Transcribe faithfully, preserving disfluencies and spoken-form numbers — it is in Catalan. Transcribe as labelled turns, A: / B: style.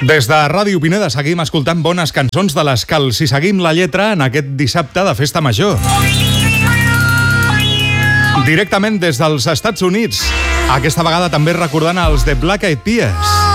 A: Des de Ràdio Pineda seguim escoltant bones cançons de les que els hi seguim la lletra en aquest dissabte de Festa Major. Directament des dels Estats Units, aquesta vegada també recordant els The Black Eyed Peas.